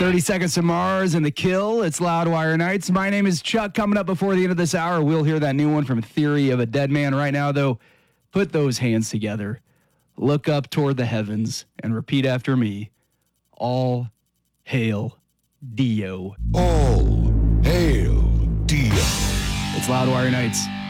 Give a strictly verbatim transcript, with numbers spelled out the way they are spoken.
thirty Seconds to Mars and The Kill. It's Loudwire Nights. My name is Chuck. Coming up before the end of this hour, we'll hear that new one from Theory of a Dead Man. Right now, though, put those hands together, look up toward the heavens, and repeat after me. All hail Dio. All hail Dio. It's Loudwire Nights.